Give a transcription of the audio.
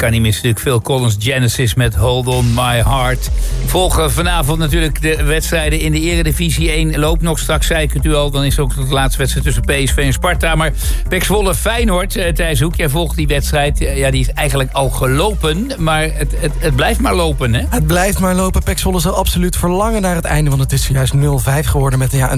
kan niet missen natuurlijk. Phil Collins, Genesis met Hold On My Heart. Volgen vanavond natuurlijk de wedstrijden in de Eredivisie. 1 loopt nog, straks zei ik het u al. Dan is ook de laatste wedstrijd tussen PSV en Sparta. Maar PEC Zwolle Feyenoord, Thijs Hoek, jij volgt die wedstrijd. Ja, die is eigenlijk al gelopen. Maar het blijft maar lopen, hè? Het blijft maar lopen. PEC Zwolle zal absoluut verlangen naar het einde. Want het is zojuist 0-5 geworden met een